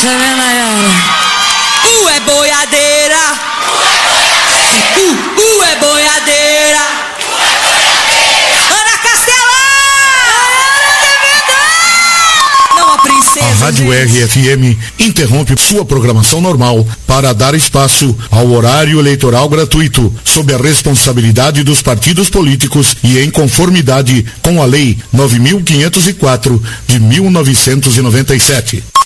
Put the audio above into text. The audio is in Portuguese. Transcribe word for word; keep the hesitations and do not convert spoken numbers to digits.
né, Nayara? Tu é boiadeira. Tu, tu é boiadeira. Ana Castela! Não, a princesa. A Rádio gente. R F M interrompe sua programação normal para dar espaço ao horário eleitoral gratuito, sob a responsabilidade dos partidos políticos e em conformidade com a Lei nove mil quinhentos e quatro de mil novecentos e noventa e sete.